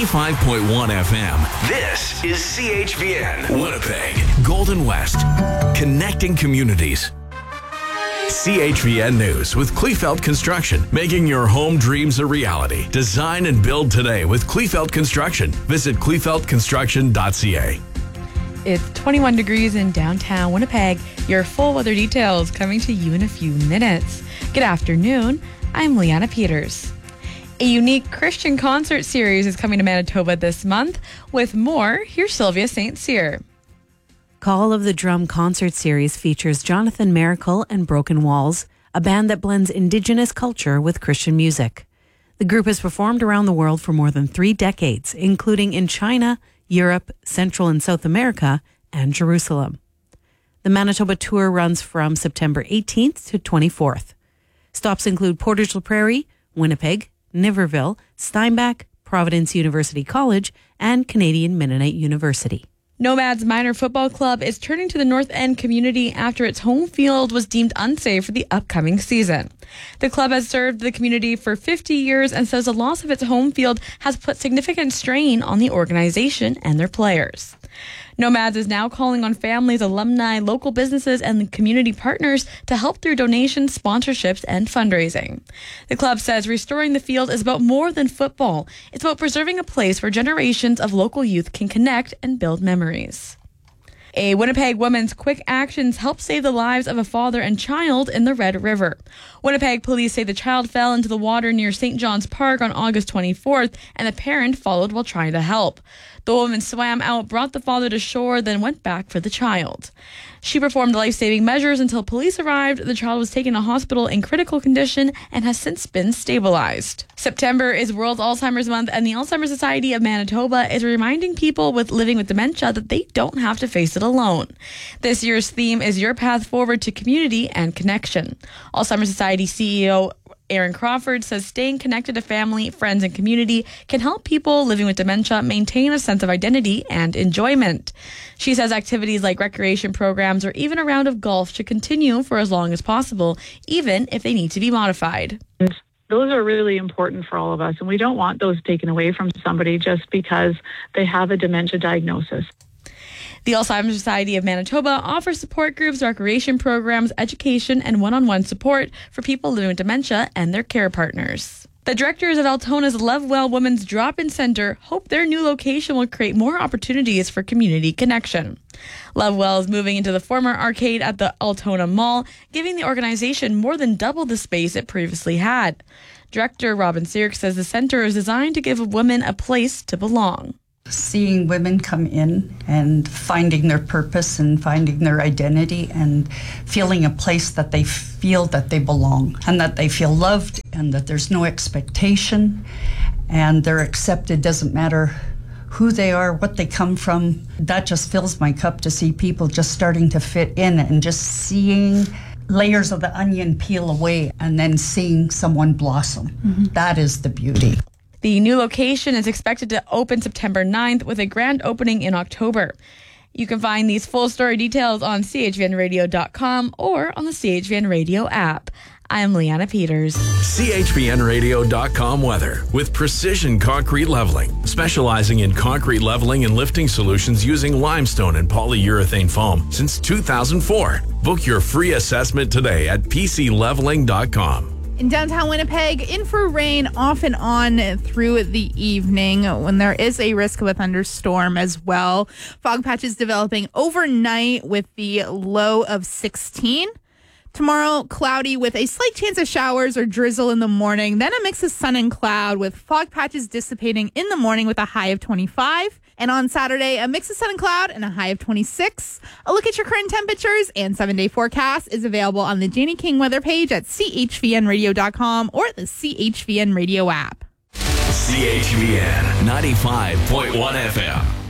95.1 FM. This is CHVN, Winnipeg, Golden West, connecting communities. CHVN News with Kleefeld Construction, making your home dreams a reality. Design and build today with Kleefeld Construction. Visit kleefeldconstruction.ca. It's 21 degrees in downtown Winnipeg. Your full weather details coming to you in a few minutes. Good afternoon. I'm Leanna Peters. A unique Christian concert series is coming to Manitoba this month. With more, here's Sylvia St. Cyr. Call of the Drum concert series features Jonathan Miracle and Broken Walls, a band that blends Indigenous culture with Christian music. The group has performed around the world for more than 3 decades, including in China, Europe, Central and South America, and Jerusalem. The Manitoba tour runs from September 18th to 24th. Stops include Portage la Prairie, Winnipeg, Niverville, Steinbach, Providence University College, and Canadian Mennonite University. Nomads Minor Football Club is turning to the North End community after its home field was deemed unsafe for the upcoming season. The club has served the community for 50 years and says the loss of its home field has put significant strain on the organization and their players. Nomads is now calling on families, alumni, local businesses, and the community partners to help through donations, sponsorships, and fundraising. The club says restoring the field is about more than football. It's about preserving a place where generations of local youth can connect and build memories. A Winnipeg woman's quick actions helped save the lives of a father and child in the Red River. Winnipeg police say the child fell into the water near St. John's Park on August 24th, and the parent followed while trying to help. The woman swam out, brought the father to shore, then went back for the child. She performed life-saving measures until police arrived. The child was taken to hospital in critical condition and has since been stabilized. September is World Alzheimer's Month, and the Alzheimer's Society of Manitoba is reminding people living with dementia that they don't have to face it alone. This year's theme is Your Path Forward to Community and Connection. Alzheimer's Society CEO Aaron Crawford says staying connected to family, friends, and community can help people living with dementia maintain a sense of identity and enjoyment. She says activities like recreation programs or even a round of golf should continue for as long as possible, even if they need to be modified. Those are really important for all of us, and we don't want those taken away from somebody just because they have a dementia diagnosis. The Alzheimer's Society of Manitoba offers support groups, recreation programs, education, and one-on-one support for people living with dementia and their care partners. The directors of Altona's Lovewell Women's Drop-In Center hope their new location will create more opportunities for community connection. Lovewell is moving into the former arcade at the Altona Mall, giving the organization more than double the space it previously had. Director Robin Sirk says the center is designed to give women a place to belong. Seeing women come in and finding their purpose and finding their identity and feeling a place that they feel that they belong and that they feel loved and that there's no expectation and they're accepted, doesn't matter who they are, what they come from. That just fills my cup to see people just starting to fit in and just seeing layers of the onion peel away and then seeing someone blossom. Mm-hmm. That is the beauty. The new location is expected to open September 9th with a grand opening in October. You can find these full story details on chvnradio.com or on the CHVN Radio app. I'm Leanna Peters. CHVNradio.com weather with Precision Concrete Leveling, specializing in concrete leveling and lifting solutions using limestone and polyurethane foam since 2004. Book your free assessment today at pcleveling.com. In downtown Winnipeg, in for rain off and on through the evening when there is a risk of a thunderstorm as well. Fog patches developing overnight with the low of 16. Tomorrow, cloudy with a slight chance of showers or drizzle in the morning. Then a mix of sun and cloud with fog patches dissipating in the morning with a high of 25. And on Saturday, a mix of sun and cloud and a high of 26. A look at your current temperatures and 7-day forecast is available on the Janie King weather page at chvnradio.com or the CHVN Radio app. CHVN 95.1 FM.